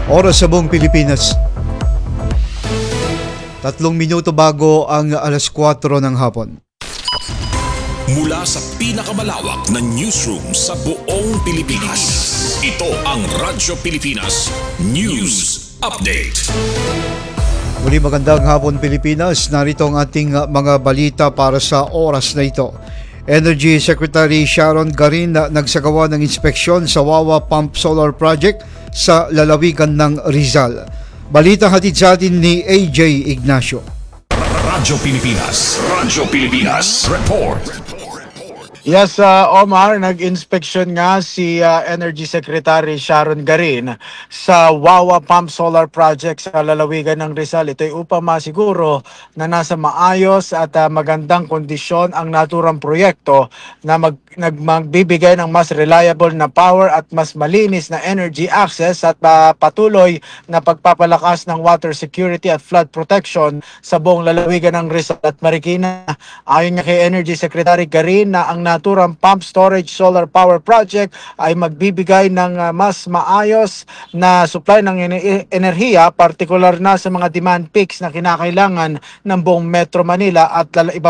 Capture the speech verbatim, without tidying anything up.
Oras sa buong Pilipinas. Tatlong minuto bago ang alas kwatro ng hapon. Mula sa pinakamalawak na newsroom sa buong Pilipinas. Ito ang Radyo Pilipinas News Update. Muli magandang hapon Pilipinas. Narito ang ating uh, mga balita para sa oras na ito. Energy Secretary Sharon Garin na nagsagawa ng inspeksyon sa Wawa Pump Solar Project sa lalawigan ng Rizal. Balita hatid sa atin ni A J Ignacio. Radyo Pilipinas. Radyo Pilipinas. Report. Yes, uh, Omar, nag-inspection nga si uh, Energy Secretary Sharon Garin sa Wawa Pump Solar Project sa lalawigan ng Rizal. Ito'y upang masiguro na nasa maayos at uh, magandang kondisyon ang naturang proyekto na mag, nag, magbibigay ng mas reliable na power at mas malinis na energy access at uh, patuloy na pagpapalakas ng water security at flood protection sa buong lalawigan ng Rizal at Marikina. Ayon nga kay Energy Secretary Garin na ang naturang pump storage solar power project ay magbibigay ng uh, mas maayos na supply ng enerhiya, partikular na sa mga demand peaks na kinakailangan ng buong Metro Manila at iba